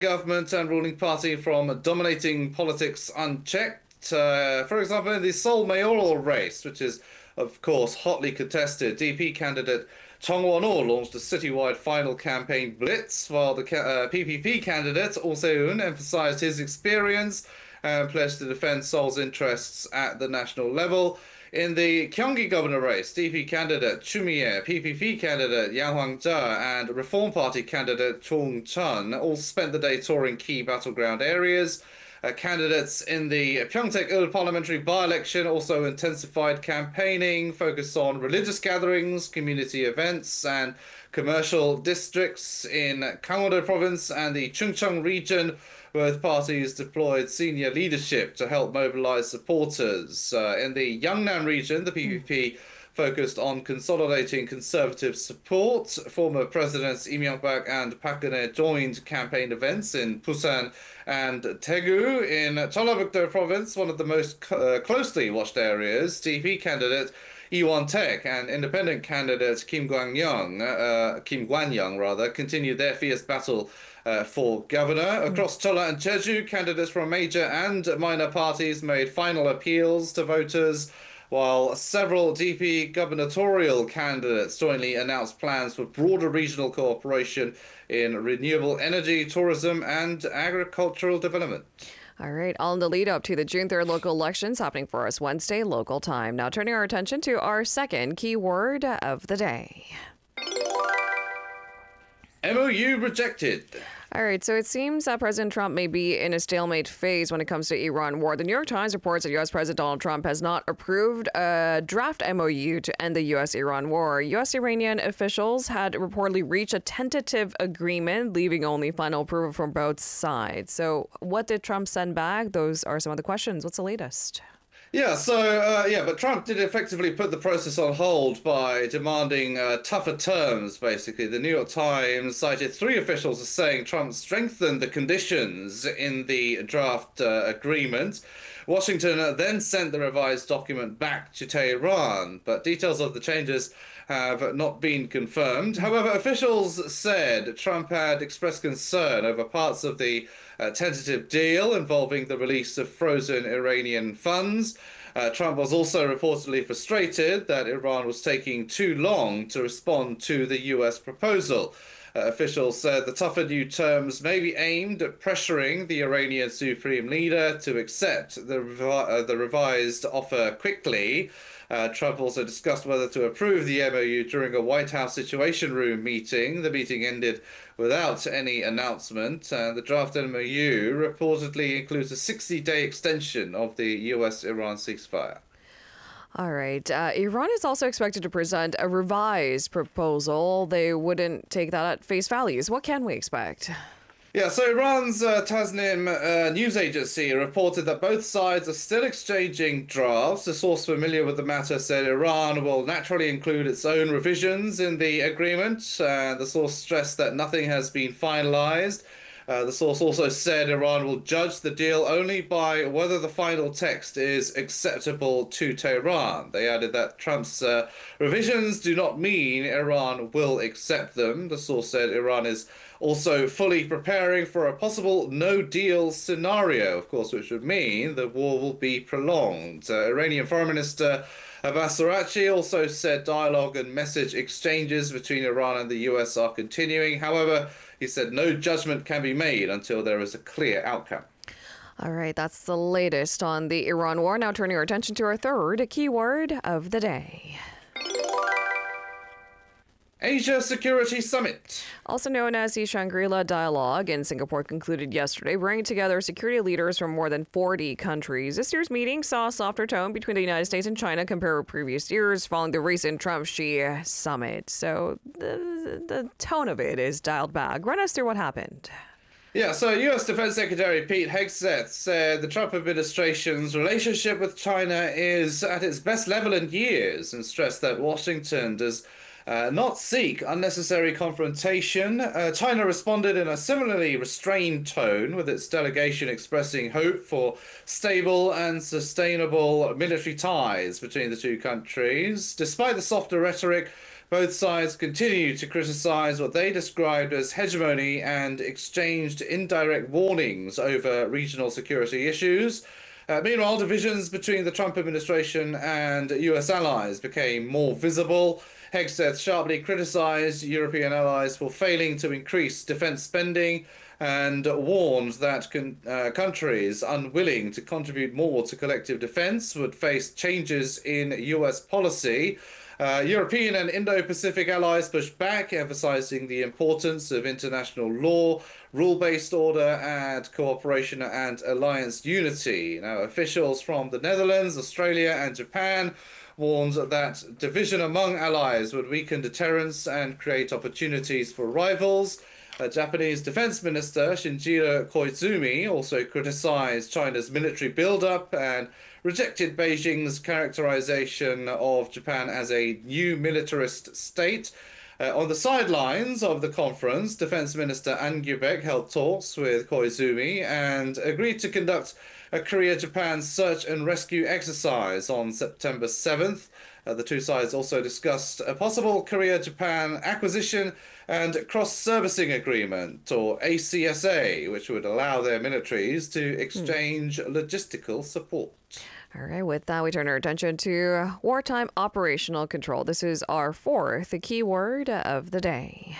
government and ruling party from dominating politics unchecked. For example, in the Seoul mayoral race, which is, of course, hotly contested, DP candidate Chung Won-oh launched a citywide final campaign blitz, while the PPP candidate, Oh Se-eun, emphasized his experience and pledged to defend Seoul's interests at the national level. In the Gyeonggi governor race, DP candidate Chu Mi-ae, PPP candidate Yang Hwang-ja, and Reform Party candidate Chung Chun all spent the day touring key battleground areas. Candidates in the Pyeongtaek-il parliamentary by-election also intensified campaigning, focused on religious gatherings, community events, and commercial districts in Gangwon-do province and the Chungcheong region. Both parties deployed senior leadership to help mobilize supporters. In the Yeongnan region, the PPP focused on consolidating conservative support. Former presidents Lee Myung-bak and Park Geun-hye joined campaign events in Busan and Daegu. In Jeollabuk-do province, one of the most closely watched areas, DP candidate Lee Won-taek and independent candidate Kim Kwan-young rather, continued their fierce battle for governor. Across Cholla and Jeju, candidates from major and minor parties made final appeals to voters, while several DP gubernatorial candidates jointly announced plans for broader regional cooperation in renewable energy, tourism, and agricultural development. All right, all in the lead up to the June 3rd local elections happening for us Wednesday local time. Now turning our attention to our second keyword of the day. MOU rejected. All right, so it seems that President Trump may be in a stalemate phase when it comes to Iran war. The New York Times reports that U.S. President Donald Trump has not approved a draft MOU to end the U.S.-Iran war. U.S.-Iranian officials had reportedly reached a tentative agreement, leaving only final approval from both sides. So what did Trump send back? Those are some of the questions. What's the latest? But Trump did effectively put the process on hold by demanding tougher terms, basically. The New York Times cited three officials as saying Trump strengthened the conditions in the draft agreement. Washington then sent the revised document back to Tehran, but details of the changes have not been confirmed. However, officials said Trump had expressed concern over parts of the tentative deal involving the release of frozen Iranian funds. Trump was also reportedly frustrated that Iran was taking too long to respond to the US proposal. Officials said the tougher new terms may be aimed at pressuring the Iranian supreme leader to accept the revised offer quickly. Trump also discussed whether to approve the MOU during a White House Situation Room meeting. The meeting ended without any announcement. The draft MOU reportedly includes a 60-day extension of the US-Iran ceasefire. All right. Iran is also expected to present a revised proposal. They wouldn't take that at face value. So what can we expect? Yeah, so Iran's Tasnim news agency reported that both sides are still exchanging drafts. A source familiar with the matter said Iran will naturally include its own revisions in the agreement. The source stressed that nothing has been finalized. The source also said Iran will judge the deal only by whether the final text is acceptable to Tehran. They added that Trump's revisions do not mean Iran will accept them. The source said Iran is also fully preparing for a possible no-deal scenario, of course, which would mean the war will be prolonged. Iranian Foreign Minister Abbas Araghchi also said dialogue and message exchanges between Iran and the US are continuing. However, he said no judgment can be made until there is a clear outcome. All right, that's the latest on the Iran war. Now turning our attention to our third keyword of the day. Asia Security Summit. Also known as the Shangri-La Dialogue in Singapore concluded yesterday, bringing together security leaders from more than 40 countries. This year's meeting saw a softer tone between the United States and China compared with previous years following the recent Trump-Xi summit. So the tone of it is dialed back. Run us through what happened. Yeah, so U.S. Defense Secretary Pete Hegseth said the Trump administration's relationship with China is at its best level in years and stressed that Washington does not seek unnecessary confrontation. China responded in a similarly restrained tone, with its delegation expressing hope for stable and sustainable military ties between the two countries. Despite the softer rhetoric, Both sides continue to criticize what they described as hegemony and exchanged indirect warnings over regional security issues. Meanwhile, divisions between the Trump administration and US allies became more visible. Hegseth sharply criticized European allies for failing to increase defense spending and warned that countries unwilling to contribute more to collective defense would face changes in US policy. European and Indo-Pacific allies pushed back, emphasizing the importance of international law, rule-based order, and cooperation and alliance unity. Now, officials from the Netherlands, Australia, and Japan warned that division among allies would weaken deterrence and create opportunities for rivals. Japanese Defense Minister Shinjiro Koizumi also criticized China's military buildup and rejected Beijing's characterization of Japan as a new militarist state. On the sidelines of the conference, Defense Minister An Gyubek held talks with Koizumi and agreed to conduct a Korea-Japan search and rescue exercise on September 7th. The two sides also discussed a possible Korea-Japan acquisition and cross-servicing agreement, or ACSA, which would allow their militaries to exchange logistical support. All right, with that, we turn our attention to wartime operational control. This is our fourth keyword of the day.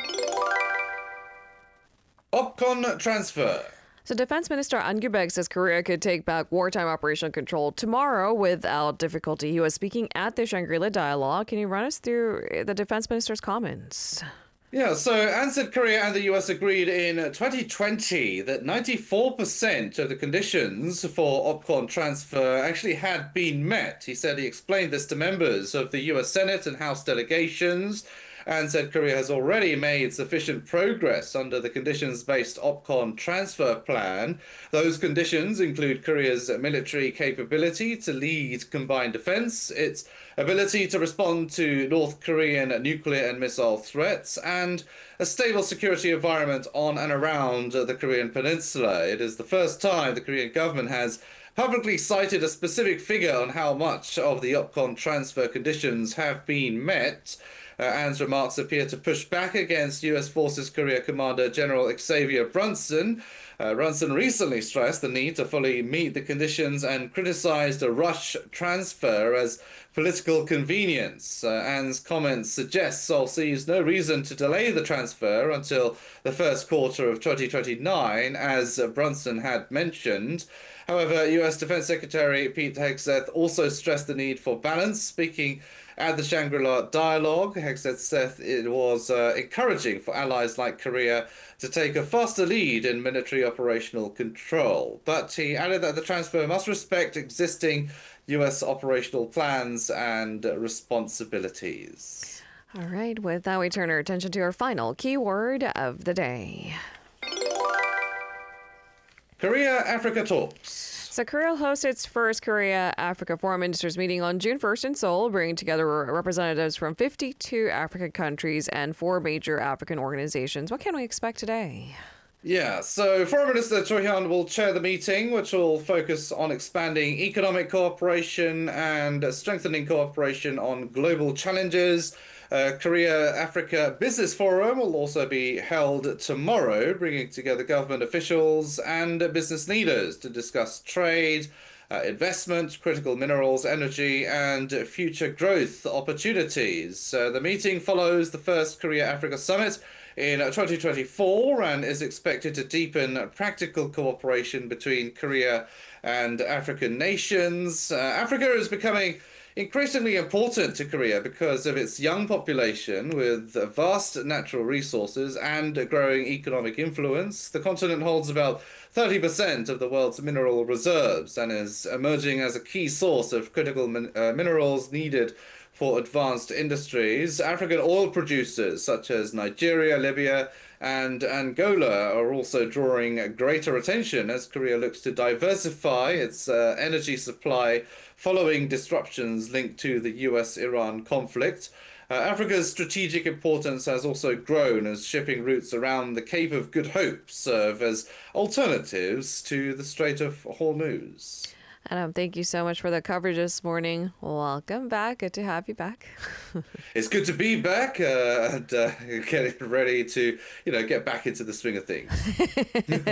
OPCON transfer. So Defense Minister An Gyubek says Korea could take back wartime operational control tomorrow without difficulty. He was speaking at the Shangri-La Dialogue. Can you run us through the Defense Minister's comments? Yeah, so An said Korea and the US agreed in 2020 that 94% of the conditions for OPCON transfer actually had been met. He said he explained this to members of the US Senate and House delegations, and said Korea has already made sufficient progress under the conditions-based OPCON transfer plan. Those conditions include Korea's military capability to lead combined defense, its ability to respond to North Korean nuclear and missile threats, and a stable security environment on and around the Korean peninsula. It is the first time the Korean government has publicly cited a specific figure on how much of the OPCON transfer conditions have been met. An's remarks appear to push back against U.S. Forces Korea Commander General Xavier Brunson. Brunson recently stressed the need to fully meet the conditions and criticized a rush transfer as political convenience. An's comments suggest Seoul sees no reason to delay the transfer until the first quarter of 2029, as Brunson had mentioned. However, U.S. Defense Secretary Pete Hegseth also stressed the need for balance, speaking at the Shangri-La Dialogue. Hegseth said it was encouraging for allies like Korea to take a faster lead in military operational control. But he added that the transfer must respect existing U.S. operational plans and responsibilities. All right, with that, we turn our attention to our final keyword of the day. Korea-Africa talks. So Korea will host its first Korea-Africa Foreign Ministers meeting on June 1st in Seoul, bringing together representatives from 52 African countries and 4 major African organizations. What can we expect today? Yeah, so Foreign Minister Cho Hyun will chair the meeting, which will focus on expanding economic cooperation and strengthening cooperation on global challenges. Korea-Africa Business Forum will also be held tomorrow, bringing together government officials and business leaders to discuss trade, investment, critical minerals, energy, and future growth opportunities. The meeting follows the first Korea-Africa Summit in 2024 and is expected to deepen practical cooperation between Korea and African nations. Africa is becoming increasingly important to Korea because of its young population with vast natural resources and a growing economic influence. The continent holds about 30% of the world's mineral reserves and is emerging as a key source of critical minerals needed for advanced industries. African oil producers such as Nigeria, Libya, and Angola are also drawing greater attention as Korea looks to diversify its energy supply following disruptions linked to the US-Iran conflict. Africa's strategic importance has also grown as shipping routes around the Cape of Good Hope serve as alternatives to the Strait of Hormuz. Adam, thank you so much for the coverage this morning. Welcome back. Good to have you back. It's good to be back and getting ready to, get back into the swing of things.